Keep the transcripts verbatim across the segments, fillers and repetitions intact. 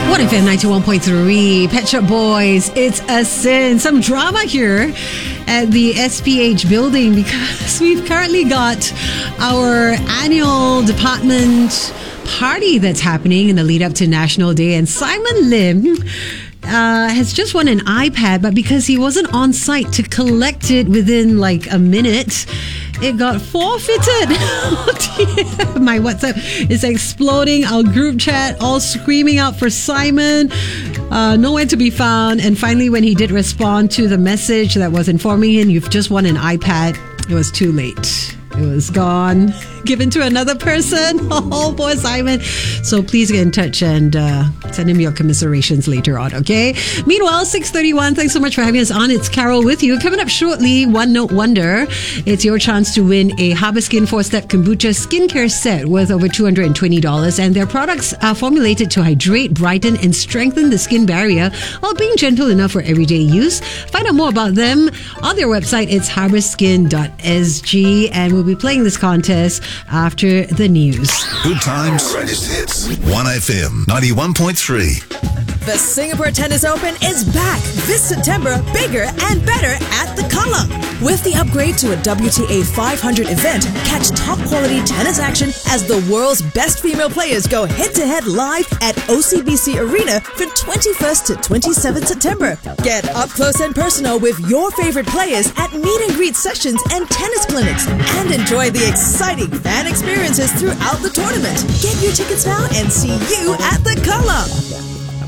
one F M ninety-one point three, Pet Shop Boys, It's a Sin. Some drama here at the S P H building because we've currently got our annual department party that's happening in the lead up to National Day, and Simon Lim Uh, has just won an iPad, but because he wasn't on site to collect it within like a minute, it got forfeited. My WhatsApp is exploding. Our group chat all screaming out for Simon. Uh, nowhere to be found. And finally, when he did respond to the message that was informing him, you've just won an iPad, it was too late. It was gone, given to another person. Oh, poor Simon. So please get in touch and uh, send him your commiserations later on, okay? Meanwhile, six thirty-one, thanks so much for having us on. It's Carol with you. Coming up shortly, One Note Wonder. It's your chance to win a Harbour Skin four-step kombucha skincare set worth over two hundred twenty dollars. And their products are formulated to hydrate, brighten, and strengthen the skin barrier while being gentle enough for everyday use. Find out more about them on their website. It's harbour skin dot s g. And we'll be playing this contest after the news. Good times. Greatest hits. one F M ninety-one point three. The Singapore Tennis Open is back this September, bigger and better at the Kallang. With the upgrade to a W T A five hundred event, catch top quality tennis action as the world's best female players go head-to-head live at O C B C Arena from twenty-first to twenty-seventh September. Get up close and personal with your favorite players at meet and greet sessions and tennis clinics, and enjoy the exciting fan experiences throughout the tournament. Get your tickets now and see you at the Kallang.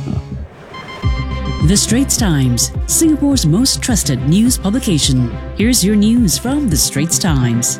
The Straits Times, Singapore's most trusted news publication. Here's your news from The Straits Times.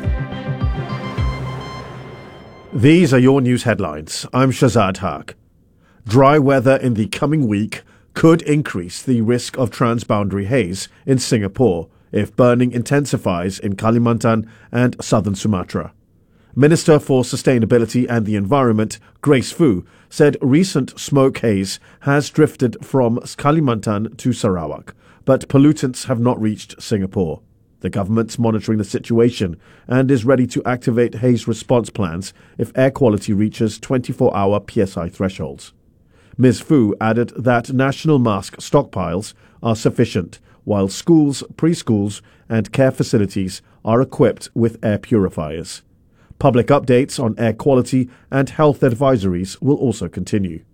These are your news headlines. I'm Shazad Haq. Dry weather in the coming week could increase the risk of transboundary haze in Singapore if burning intensifies in Kalimantan and southern Sumatra. Minister for Sustainability and the Environment, Grace Fu, said recent smoke haze has drifted from Kalimantan to Sarawak, but pollutants have not reached Singapore. The government's monitoring the situation and is ready to activate haze response plans if air quality reaches twenty-four hour P S I thresholds. Miz Fu added that national mask stockpiles are sufficient, while schools, preschools and care facilities are equipped with air purifiers. Public updates on air quality and health advisories will also continue.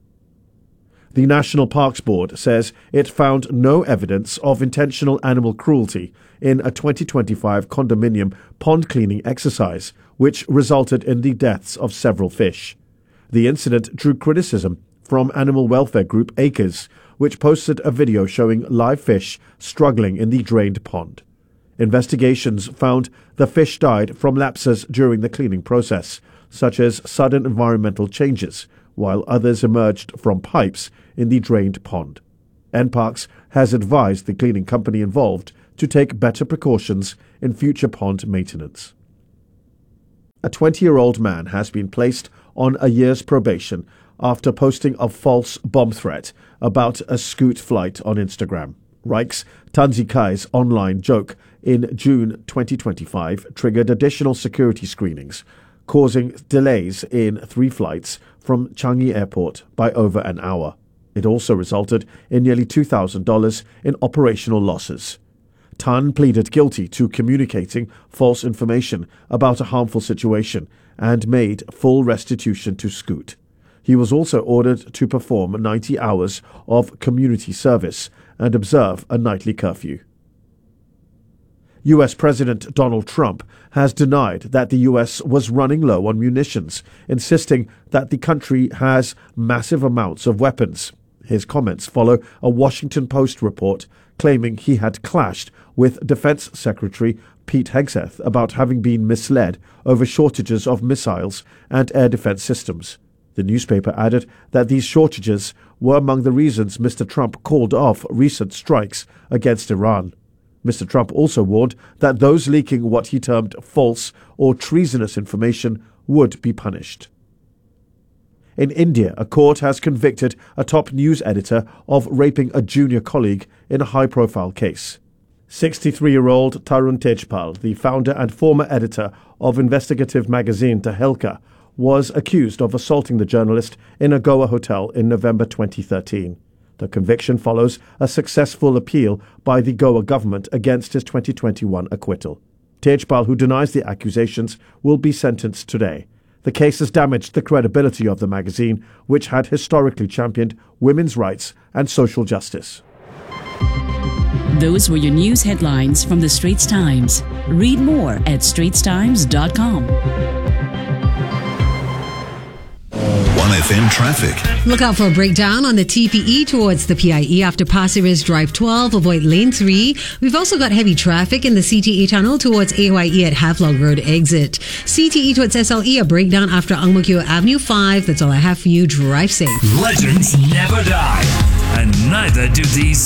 The National Parks Board says it found no evidence of intentional animal cruelty in a twenty twenty-five condominium pond cleaning exercise, which resulted in the deaths of several fish. The incident drew criticism from animal welfare group Acres, which posted a video showing live fish struggling in the drained pond. Investigations found the fish died from lapses during the cleaning process, such as sudden environmental changes, while others emerged from pipes in the drained pond. N Parks has advised the cleaning company involved to take better precautions in future pond maintenance. A twenty-year-old man has been placed on a year's probation after posting a false bomb threat about a Scoot flight on Instagram. Rikes Tanzi Kai's online joke in June twenty twenty-five triggered additional security screenings, causing delays in three flights from Changi Airport by over an hour. It also resulted in nearly two thousand dollars in operational losses. Tan pleaded guilty to communicating false information about a harmful situation and made full restitution to Scoot. He was also ordered to perform ninety hours of community service and observe a nightly curfew. U S President Donald Trump has denied that the U S was running low on munitions, insisting that the country has massive amounts of weapons. His comments follow a Washington Post report claiming he had clashed with Defense Secretary Pete Hegseth about having been misled over shortages of missiles and air defense systems. The newspaper added that these shortages were among the reasons Mister Trump called off recent strikes against Iran. Mister Trump also warned that those leaking what he termed false or treasonous information would be punished. In India, a court has convicted a top news editor of raping a junior colleague in a high-profile case. sixty-three-year-old Tarun Tejpal, the founder and former editor of investigative magazine Tehelka, was accused of assaulting the journalist in a Goa hotel in November twenty thirteen. The conviction follows a successful appeal by the Goa government against his twenty twenty-one acquittal. Tejpal, who denies the accusations, will be sentenced today. The case has damaged the credibility of the magazine, which had historically championed women's rights and social justice. Those were your news headlines from the Straits Times. Read more at straits times dot com. one F M traffic. Look out for a breakdown on the T P E towards the P I E after Pasir Ris Drive twelve. Avoid lane three. We've also got heavy traffic in the C T E tunnel towards A Y E at Havelock Road exit. C T E towards S L E, a breakdown after Ang Mo Kio Avenue five. That's all I have for you. Drive safe. Legends never die, and neither do these